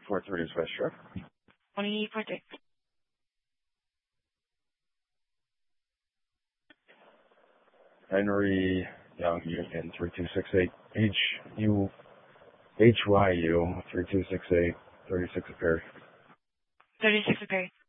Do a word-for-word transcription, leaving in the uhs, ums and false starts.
four thirty is West Shore. twenty-four thirty. Henry Young Union three two six eight H U H Y U three two six eight thirty-six a pair. thirty-six a pair.